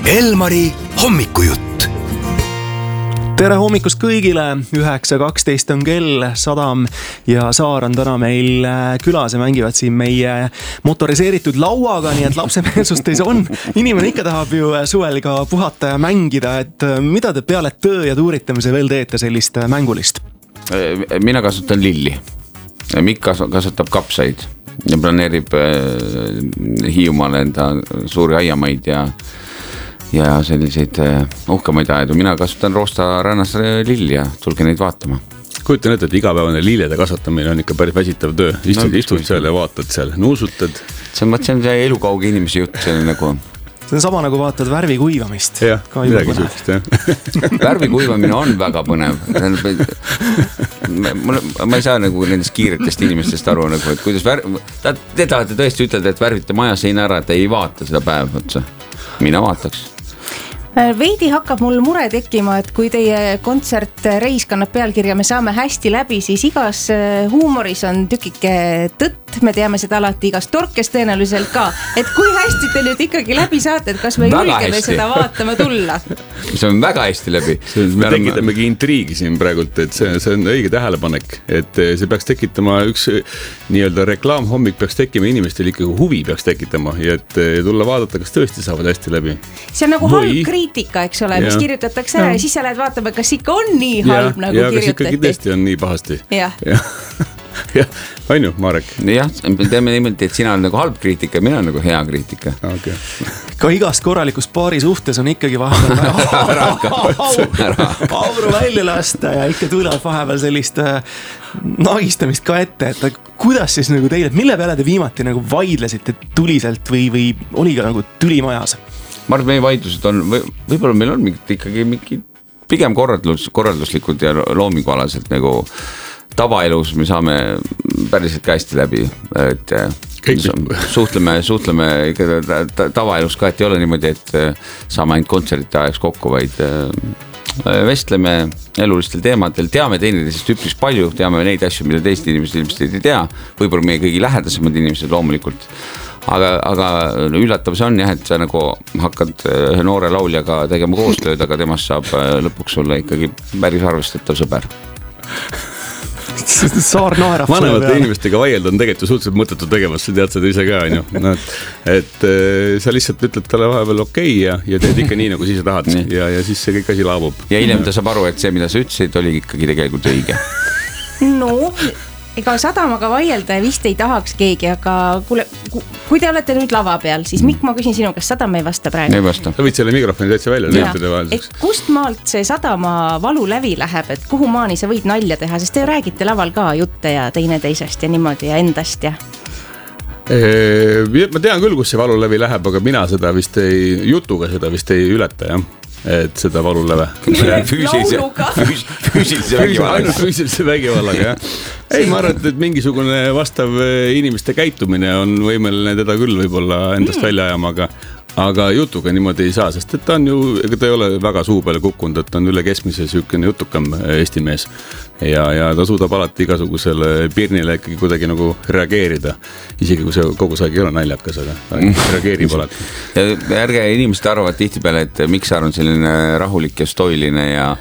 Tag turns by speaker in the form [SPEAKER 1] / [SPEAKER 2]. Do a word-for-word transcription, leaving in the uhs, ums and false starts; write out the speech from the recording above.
[SPEAKER 1] Elmari hommikujutt.
[SPEAKER 2] Tere hommikust kõigile, üheksa kaksteist on kell, Sadam ja Saar on täna meil külas ja mängivad siin meie motoriseeritud lauaga, nii et lapsemeelsust ei on. Inimene ikka tahab ju suvel ka puhata ja mängida, et mida te peale töö ja tuuritamise veel teete sellist mängulist?
[SPEAKER 3] Mina kasutan lilli, Mikk kasutab kapsaid ja planeerib Hiiumaale enda suuri aiamaid ja ja selliseid uhkemaid aedu. Mina kasutan Roosta rannas lilli ja tulge neid vaatama.
[SPEAKER 4] Kujutan ette, et igapäevane lillede kasvatamine on ikka päris väsitav töö. Istud, no, istud seal ja vaatad seal, nuusutad.
[SPEAKER 3] See on, see on see elukauge inimese jutt, see on nagu...
[SPEAKER 2] See on sama nagu vaatad värvi kuivamist.
[SPEAKER 4] Jah, midagi süüksist, jah.
[SPEAKER 3] Värvi kuivamine on väga põnev. Ma, ma ei saa nagu nendest kiiretest inimestest aru, nagu, et kuidas värv... Te tahate tõesti ütelda, et värvite maja seina ära, et ei vaata seda päev otsa. Mina vaataks.
[SPEAKER 5] Veidi hakkab mul mure tekkima, et kui teie kontsert reis kannab pealkirja Me saame hästi läbi, siis igas huumoris on tükike tõtt, me teame seda alati igas torkes tõenäoliselt ka, et kui hästi te nüüd ikkagi läbi saate, et kas me julgeme seda vaatama tulla?
[SPEAKER 3] See on väga hästi läbi.
[SPEAKER 4] Me tekitamegi intriigi siin praegult, et see, see on õige tähelepanek, et see peaks tekitama üks nii-öelda reklaamhommik peaks tekkima inimestel ikkagi huvi peaks tekitama ja et tulla vaadata, kas tõesti saavad hästi läbi.
[SPEAKER 5] See on nagu halb kriitika, eks ole, mis kirjutatakse ära ja siis sa lähed vaatama, kas ikka on nii halb, nagu kirjutati. Ja, kas ikkagi tõesti on nii pahasti. Jah.
[SPEAKER 4] Ja, on ju, Marek?
[SPEAKER 3] Jah, teeme niimoodi, et sina on nagu halb kriitika ja mina on nagu hea kriitika.
[SPEAKER 4] Okay.
[SPEAKER 2] Ka igast korralikus paari suhtes on ikkagi vahepeal auru välja lasta ja ikka tuleb vahepeal sellist nagistamist ka ette, et kuidas siis nagu teile, mille peale te viimati nagu vaidlesite tuliselt või, või oli ka nagu tüli majas?
[SPEAKER 3] Ma arvan, meie vaidlused on, võib-olla meil on mingid ikkagi mingid pigem korraldus, korralduslikud ja loomingualaselt nagu tavaelus me saame päriselt ka hästi läbi, et suhtleme, suhtleme ikka tavaelus ka, et ei ole niimoodi, et saame ainult kontserti ajaks kokku, vaid vestleme elulistel teemadel, teame teineteisest üpris palju, teame neid asju, mida teist inimesed ilmselt ei tea, võib-olla meie kõigi lähedasemad inimesed loomulikult, aga, aga üllatav see on jah, et sa nagu hakkad noore lauljaga tegema koostööd, aga temast saab lõpuks sulle ikkagi päris arvestatav sõber.
[SPEAKER 2] Saar naerab.
[SPEAKER 4] Vanemate inimestega vaielda on tegelikult ju suhteliselt mõttetu tegemas, sa tead seda ise ka, on ju. No, et sa lihtsalt ütled talle vahepeal okei ja, ja teed ikka nii, nagu siis tahad ja, ja siis see kõik asi laabub.
[SPEAKER 3] Ja hiljem ta saab aru, et see, mida sa ütlesid, oli ikkagi tegelikult õige.
[SPEAKER 5] No, ega Sadamaga vaielda vist ei tahaks keegi, aga kuule, kui te olete nüüd lava peal, siis Mikk, ma küsin sinu, kas Sadam ei vasta praegu?
[SPEAKER 3] Ei vasta.
[SPEAKER 4] Sa võid selle mikrofoni täitsa välja lühtuda vahelduseks.
[SPEAKER 5] Et kust maalt see Sadama valu läbi läheb, et kuhu maani sa võid nalja teha, sest te räägite laval ka jutte ja teineteisest ja niimoodi ja endast ja...
[SPEAKER 4] Ma tean küll, kus see valu läbi läheb, aga mina seda vist ei, jutuga seda vist ei ületa, jah. Et seda valu läve.
[SPEAKER 3] Füüsilise vägivallaga.
[SPEAKER 4] Füüsilise vägivallaga, jah. Ei, ma arvan, et mingisugune vastav inimeste käitumine on võimeline teda küll võib-olla endast välja ajama, aga aga jutuga niimoodi ei saa, sest et ta on ju, ega ta ei ole väga suu peale kukkunud, et ta on üle keskmise süükene jutukam Eesti mees ja, ja ta suudab alati igasugusele pirnile ikkagi kuidagi nagu reageerida, isegi kui see kogu saagi ei ole naljakas, aga ta reageerib alati.
[SPEAKER 3] Ja ärge inimesed arvavad tihtipeale, et Mikk Saar on selline rahulik ja stoiline ja